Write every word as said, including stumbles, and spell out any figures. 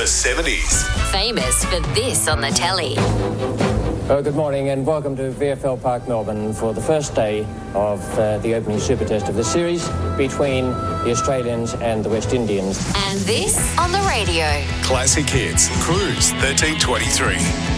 the seventies. Famous for this on the telly. Oh, good morning and welcome to V F L Park, Melbourne for the first day of uh, the opening Super Test of the series between the Australians and the West Indians. And this on the radio. Classic Hits, Cruise thirteen twenty-three.